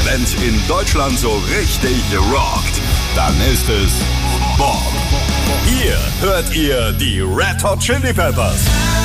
Wenn's in Deutschland so richtig rockt, dann ist es Bob. Hier hört ihr die Red Hot Chili Peppers.